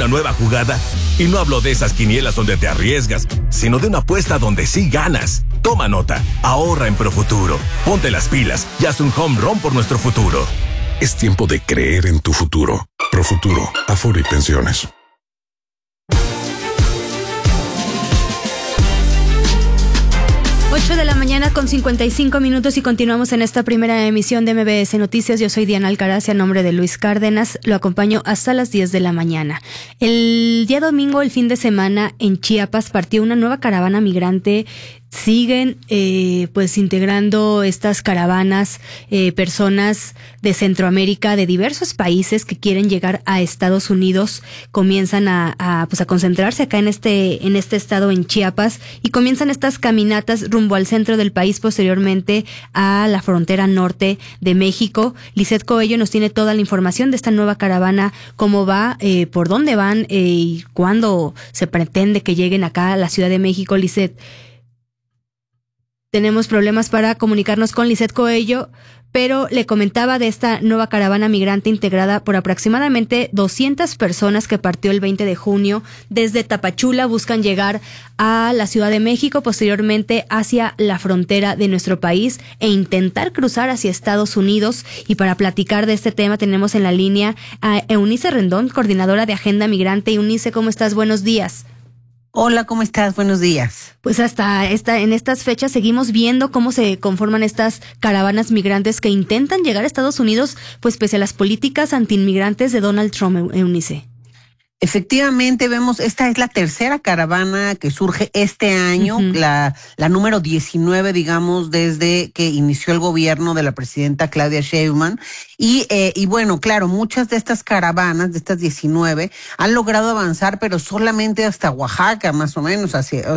una nueva jugada. Y no hablo de esas quinielas donde te arriesgas, sino de una apuesta donde sí ganas. Toma nota, ahorra en Profuturo. Ponte las pilas y haz un home run por nuestro futuro. Es tiempo de creer en tu futuro. Profuturo, Afore y Pensiones. 8 de la mañana con 55 minutos y continuamos en esta primera emisión de MBS Noticias. Yo soy Diana Alcaraz y a nombre de Luis Cárdenas lo acompaño hasta las 10 de la mañana. El día domingo, el fin de semana, en Chiapas partió una nueva caravana migrante. Siguen pues integrando estas caravanas personas de Centroamérica, de diversos países que quieren llegar a Estados Unidos. Comienzan a concentrarse acá en este estado, en Chiapas, y comienzan estas caminatas rumbo al centro del país, posteriormente a la frontera norte de México. Lisette Coello nos tiene toda la información de esta nueva caravana, cómo va, por dónde van y cuándo se pretende que lleguen acá a la Ciudad de México. Lisette, tenemos problemas para comunicarnos con Lisette Coello, pero le comentaba de esta nueva caravana migrante integrada por aproximadamente 200 personas que partió el 20 de junio desde Tapachula. Buscan llegar a la Ciudad de México, posteriormente hacia la frontera de nuestro país e intentar cruzar hacia Estados Unidos. Y para platicar de este tema tenemos en la línea a Eunice Rendón, coordinadora de Agenda Migrante. Eunice, ¿cómo estás? Buenos días. Hola, ¿cómo estás? Buenos días. Pues en estas fechas seguimos viendo cómo se conforman estas caravanas migrantes que intentan llegar a Estados Unidos, pues pese a las políticas antiinmigrantes de Donald Trump, Eunice. Efectivamente, esta es la tercera caravana que surge este año, la número 19, digamos, desde que inició el gobierno de la presidenta Claudia Sheinbaum. Y bueno, claro, muchas de estas caravanas, de estas 19, han logrado avanzar, pero solamente hasta Oaxaca, más o menos,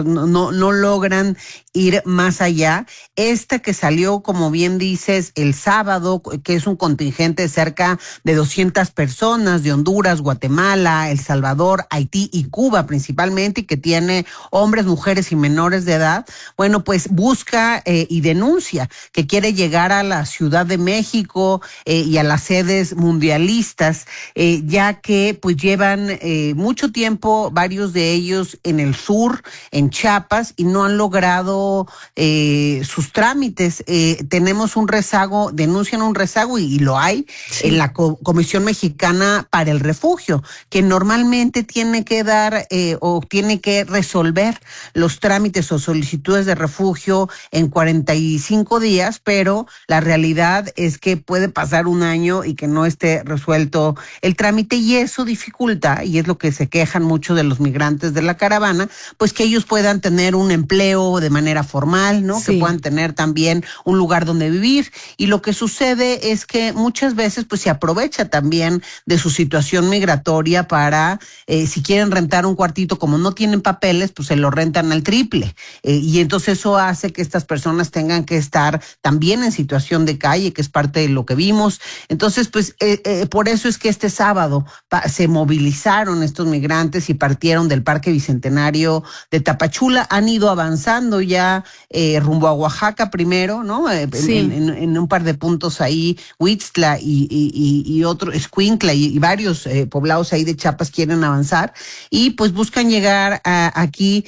no logran ir más allá. Esta que salió, como bien dices, el sábado, que es un contingente de cerca de 200 personas de Honduras, Guatemala, El Salvador, Haití y Cuba principalmente, y que tiene hombres, mujeres y menores de edad, bueno, pues busca y denuncia que quiere llegar a la Ciudad de México y a las sedes mundialistas, ya que pues llevan mucho tiempo, varios de ellos en el sur, en Chiapas, y no han logrado sus trámites. Tenemos un rezago, denuncian un rezago, y lo hay, sí, en la Comisión Mexicana para el Refugio, que normalmente tiene que dar o tiene que resolver los trámites o solicitudes de refugio en 45 días, pero la realidad es que puede pasar un año y que no esté resuelto el trámite, y eso dificulta, y es lo que se quejan mucho de los migrantes de la caravana, pues que ellos puedan tener un empleo de manera formal, ¿no? Sí. Que puedan tener también un lugar donde vivir. Y lo que sucede es que muchas veces pues se aprovecha también de su situación migratoria para, si quieren rentar un cuartito, como no tienen papeles, pues se lo rentan al triple. Y entonces eso hace que estas personas tengan que estar también en situación de calle, que es parte de lo que vimos. Entonces, pues por eso es que este sábado se movilizaron estos migrantes y partieron del Parque Bicentenario de Tapachula. Han ido avanzando ya rumbo a Oaxaca primero, ¿no? Sí. En un par de puntos ahí, Huixtla y otro, Escuintla y varios poblados ahí de Chiapas quieren avanzar, y pues buscan llegar aquí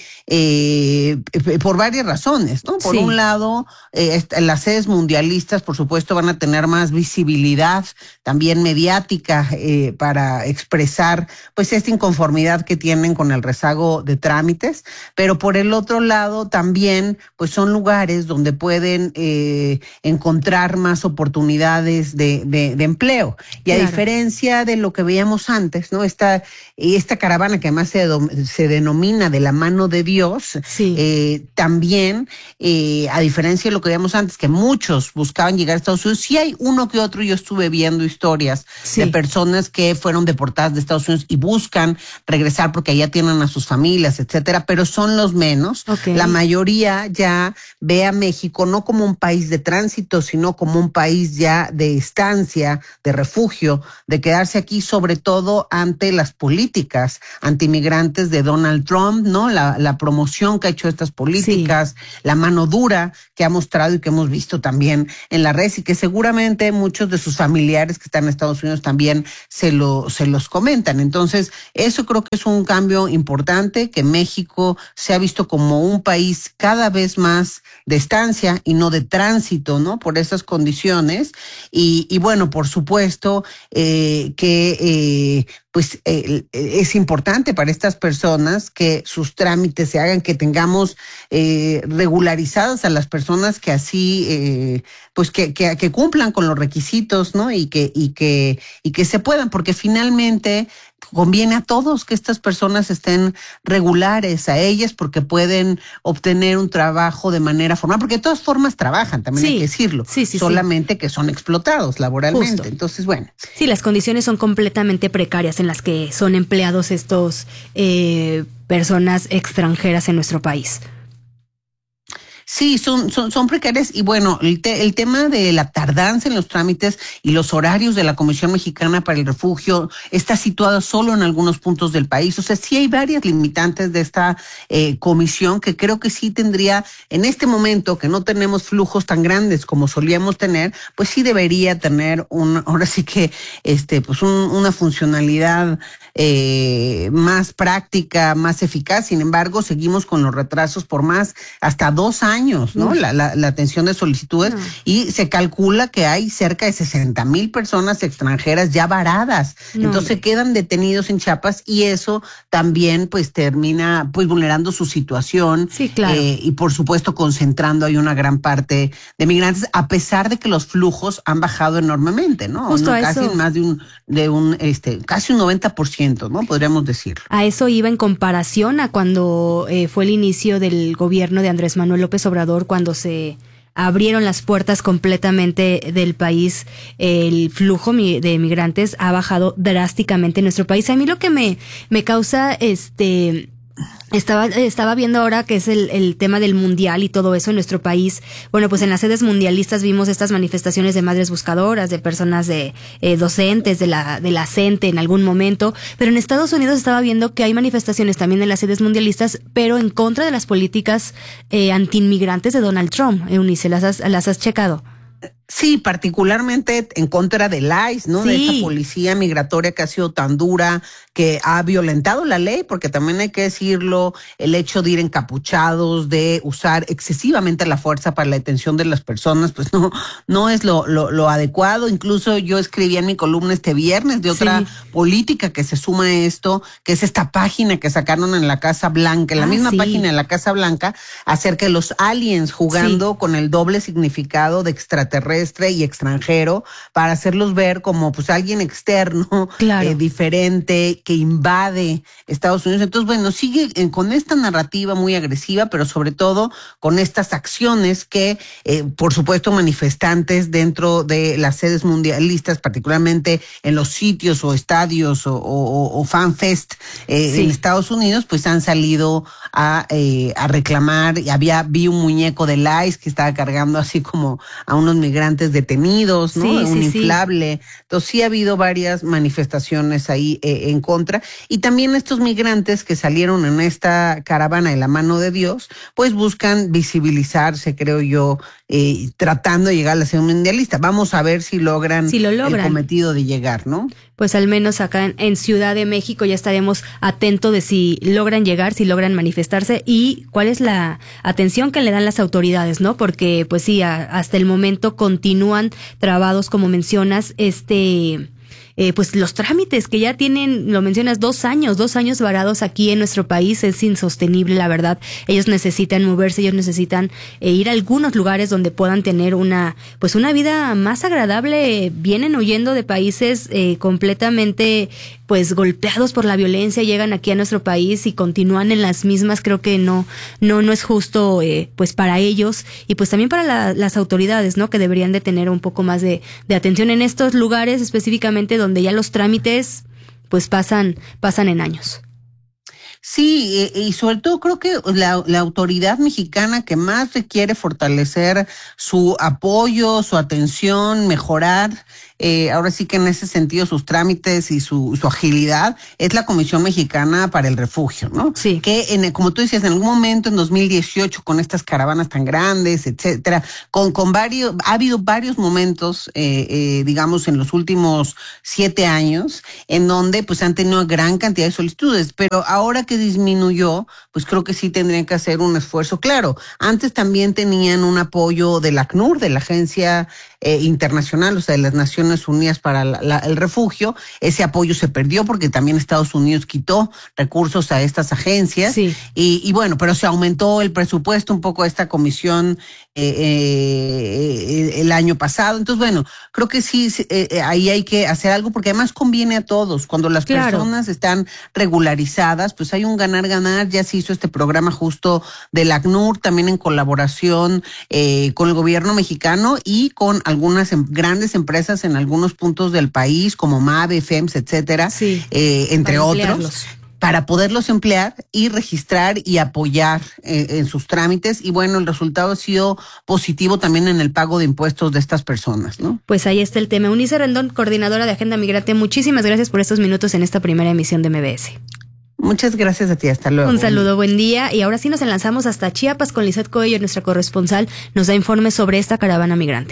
por varias razones, ¿no? Por un lado, las sedes mundialistas, por supuesto, van a tener más visibilidad también mediática para expresar pues esta inconformidad que tienen con el rezago de trámites, pero por el otro lado también pues son lugares donde pueden encontrar más oportunidades de empleo. Y a diferencia de lo que veíamos antes, ¿no? Esta caravana, que además se denomina de la mano de Dios, también, a diferencia de lo que veíamos antes, que muchos buscaban llegar a Estados Unidos, sí hay uno que otro. Yo estuve viendo historias de personas que fueron deportadas de Estados Unidos y buscan regresar porque allá tienen a sus familias, etcétera, pero son los menos. Okay. La mayoría ya ve a México no como un país de tránsito, sino como un país ya de estancia, de refugio, de quedarse aquí, sobre todo ante las políticas políticas antimigrantes de Donald Trump, ¿no? La promoción que ha hecho estas políticas, la mano dura que ha mostrado y que hemos visto también en las redes y que seguramente muchos de sus familiares que están en Estados Unidos también se los comentan. Entonces, eso creo que es un cambio importante, que México se ha visto como un país cada vez más de estancia y no de tránsito, ¿no? Por esas condiciones. Y bueno, por supuesto es importante para estas personas que sus trámites se hagan, que tengamos regularizadas a las personas que así, que cumplan con los requisitos, ¿no? Y que se puedan, porque finalmente conviene a todos que estas personas estén regulares, a ellas, porque pueden obtener un trabajo de manera formal, porque de todas formas trabajan, también hay que decirlo, solamente que son explotados laboralmente. Justo. Entonces, bueno. Sí, las condiciones son completamente precarias en las que son empleados estos personas extranjeras en nuestro país. Sí, son precarias y bueno, el tema de la tardanza en los trámites y los horarios de la Comisión Mexicana para el Refugio está situado solo en algunos puntos del país. O sea, sí hay varias limitantes de esta comisión que creo que sí tendría, en este momento que no tenemos flujos tan grandes como solíamos tener, pues sí debería tener ahora sí que una funcionalidad más práctica, más eficaz. Sin embargo, seguimos con los retrasos por más hasta 2 años, ¿no? La atención de solicitudes y se calcula que hay cerca de 60,000 personas extranjeras ya varadas. Entonces quedan detenidos en Chiapas y eso también pues termina pues vulnerando su situación. Sí, claro. Y por supuesto concentrando ahí una gran parte de migrantes, a pesar de que los flujos han bajado enormemente, ¿no? Justo a casi eso. Más casi un 90%, ¿no? Podríamos decirlo. A eso iba en comparación a cuando fue el inicio del gobierno de Andrés Manuel López Obrador, cuando se abrieron las puertas completamente del país. El flujo de migrantes ha bajado drásticamente en nuestro país. A mí lo que me causa Estaba viendo ahora que es el tema del mundial y todo eso en nuestro país. Bueno, pues en las sedes mundialistas vimos estas manifestaciones de madres buscadoras, de personas docentes, de la CENTE en algún momento. Pero en Estados Unidos estaba viendo que hay manifestaciones también en las sedes mundialistas, pero en contra de las políticas antiinmigrantes de Donald Trump. Eunice, ¿las has checado? Sí, particularmente en contra del ICE, ¿no? Sí. De esta policía migratoria que ha sido tan dura, que ha violentado la ley, porque también hay que decirlo, el hecho de ir encapuchados, de usar excesivamente la fuerza para la detención de las personas, pues no es lo adecuado. Incluso yo escribí en mi columna este viernes de otra política que se suma a esto, que es esta página que sacaron en la Casa Blanca, la misma página en la Casa Blanca, acerca de los aliens jugando con el doble significado de extraterrestre y extranjero, para hacerlos ver como pues alguien externo, diferente, que invade Estados Unidos. Entonces, bueno, sigue con esta narrativa muy agresiva, pero sobre todo con estas acciones que, por supuesto, manifestantes dentro de las sedes mundialistas, particularmente en los sitios o estadios o fanfest en Estados Unidos, pues han salido a reclamar. Vi un muñeco del ICE que estaba cargando así como a unos migrantes detenidos, ¿no? Un inflable. Entonces sí ha habido varias manifestaciones ahí en contra. Y también estos migrantes que salieron en esta caravana de la mano de Dios, pues buscan visibilizarse, creo yo, tratando de llegar a la sede mundialista. Vamos a ver si logran el cometido de llegar, ¿no? Pues al menos acá en Ciudad de México ya estaremos atentos de si logran llegar, si logran manifestarse y cuál es la atención que le dan las autoridades, ¿no? Porque pues sí, hasta el momento continúan trabados, como mencionas, pues los trámites que ya tienen, lo mencionas, 2 años varados aquí en nuestro país. Es insostenible, la verdad. Ellos necesitan moverse, ellos necesitan ir a algunos lugares donde puedan tener una vida más agradable. Vienen huyendo de países completamente pues golpeados por la violencia, llegan aquí a nuestro país y continúan en las mismas. Creo que no es justo pues para ellos y pues también para las autoridades, ¿no? Que deberían de tener un poco más de atención en estos lugares específicamente donde ya los trámites pues pasan en años. Sí, y sobre todo creo que la autoridad mexicana que más requiere fortalecer su apoyo, su atención, mejorar ahora sí que en ese sentido sus trámites y su agilidad es la Comisión Mexicana para el Refugio, ¿no? Sí. Que como tú decías, en algún momento en 2018 con estas caravanas tan grandes, etcétera, ha habido varios momentos, digamos, en los últimos 7 años, en donde pues han tenido gran cantidad de solicitudes, pero ahora que disminuyó, pues creo que sí tendrían que hacer un esfuerzo. Claro, antes también tenían un apoyo del ACNUR, de la Agencia Internacional, o sea, de las Naciones Unidas para el Refugio. Ese apoyo se perdió porque también Estados Unidos quitó recursos a estas agencias. Sí. Y bueno, pero se aumentó el presupuesto un poco a esta comisión el año pasado. Entonces, bueno, creo que sí, ahí hay que hacer algo porque además conviene a todos. Cuando las personas están regularizadas, pues hay un ganar-ganar. Ya se hizo este programa justo del ACNUR, también en colaboración con el gobierno mexicano y con algunas grandes empresas en algunos puntos del país, como MAVE, FEMS, etcétera, entre otros, para poderlos emplear y registrar y apoyar en sus trámites. Y bueno, el resultado ha sido positivo también en el pago de impuestos de estas personas, ¿no? Pues ahí está el tema. Eunice Rendón, coordinadora de Agenda Migrante, muchísimas gracias por estos minutos en esta primera emisión de MBS. Muchas gracias a ti, hasta luego. Un saludo, buen día. Y ahora sí nos enlazamos hasta Chiapas con Lizeth Coello, nuestra corresponsal, nos da informes sobre esta caravana migrante.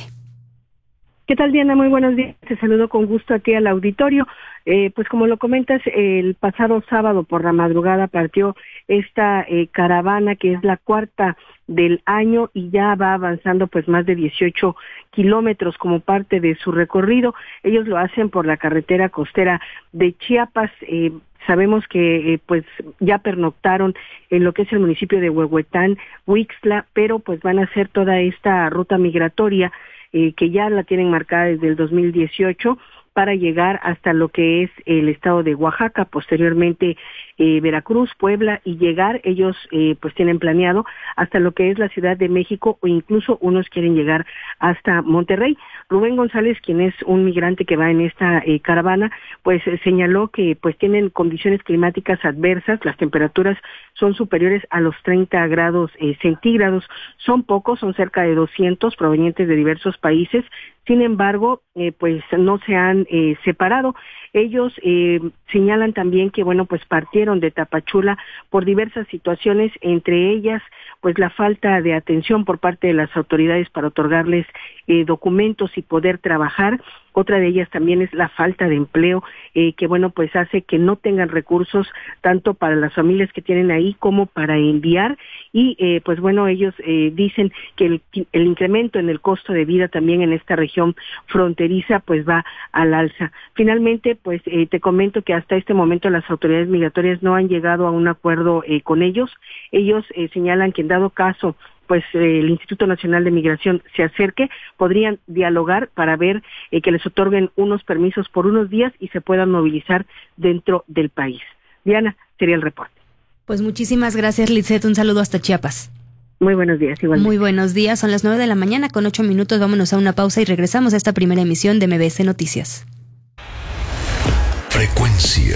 ¿Qué tal, Diana? Muy buenos días. Te saludo con gusto aquí al auditorio. Pues como lo comentas, el pasado sábado por la madrugada partió esta caravana que es la cuarta del año y ya va avanzando pues más de 18 kilómetros como parte de su recorrido. Ellos lo hacen por la carretera costera de Chiapas. Sabemos que pues ya pernoctaron en lo que es el municipio de Huehuetán, Huixtla, pero pues van a hacer toda esta ruta migratoria que ya la tienen marcada desde el 2018 para llegar hasta lo que es el estado de Oaxaca, posteriormente Veracruz, Puebla y llegar, ellos pues tienen planeado hasta lo que es la Ciudad de México o incluso unos quieren llegar hasta Monterrey. Rubén González, quien es un migrante que va en esta caravana, pues señaló que pues tienen condiciones climáticas adversas, las temperaturas son superiores a los 30 grados centígrados, son pocos, son cerca de 200 provenientes de diversos países. Sin embargo, pues no se han separado. Ellos señalan también que, bueno, pues partieron de Tapachula por diversas situaciones, entre ellas, pues la falta de atención por parte de las autoridades para otorgarles documentos y poder trabajar. Otra de ellas también es la falta de empleo, que bueno, pues hace que no tengan recursos tanto para las familias que tienen ahí como para enviar. Y pues bueno, ellos dicen que el incremento en el costo de vida también en esta región fronteriza pues va al alza. Finalmente, pues te comento que hasta este momento las autoridades migratorias no han llegado a un acuerdo con ellos. Ellos señalan que en dado caso pues el Instituto Nacional de Migración se acerque, podrían dialogar para ver que les otorguen unos permisos por unos días y se puedan movilizar dentro del país. Diana, sería el reporte. Pues muchísimas gracias, Lizeth, un saludo hasta Chiapas. Muy buenos días, igualmente. Muy buenos días, son las 9 de la mañana con 8 minutos, vámonos a una pausa y regresamos a esta primera emisión de MBS Noticias. Frecuencia